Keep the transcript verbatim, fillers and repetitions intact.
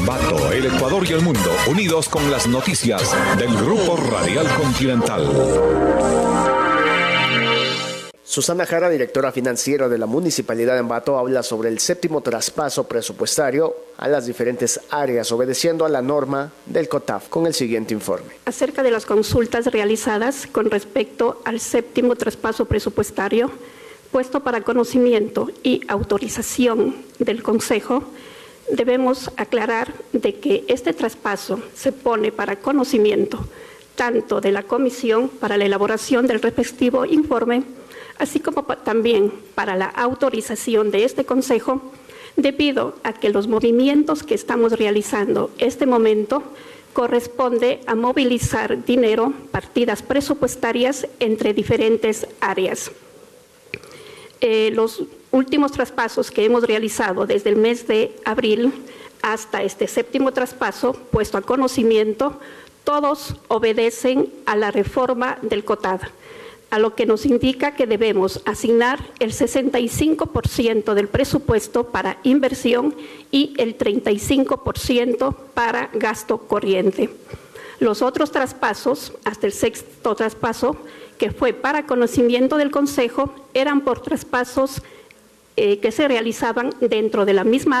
Ambato, el Ecuador y el mundo, unidos con las noticias del Grupo Radial Continental. Susana Jara, directora financiera de la Municipalidad de Ambato, habla sobre el séptimo traspaso presupuestario a las diferentes áreas, obedeciendo a la norma del COTAF, con el siguiente informe. Acerca de las consultas realizadas con respecto al séptimo traspaso presupuestario, puesto para conocimiento y autorización del Consejo, debemos aclarar de que este traspaso se pone para conocimiento tanto de la Comisión para la elaboración del respectivo informe, así como también para la autorización de este Consejo, debido a que los movimientos que estamos realizando este momento corresponde a movilizar dinero, partidas presupuestarias entre diferentes áreas. Eh, los últimos traspasos que hemos realizado desde el mes de abril hasta este séptimo traspaso, puesto a conocimiento, todos obedecen a la reforma del COTAD, a lo que nos indica que debemos asignar el sesenta y cinco por ciento del presupuesto para inversión y el treinta y cinco por ciento para gasto corriente. Los otros traspasos, hasta el sexto traspaso, que fue para conocimiento del Consejo, eran por traspasos eh, que se realizaban dentro de la misma